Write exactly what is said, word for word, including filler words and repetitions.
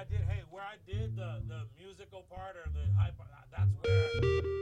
I did, hey, where I did the the musical part or the high part, that's where.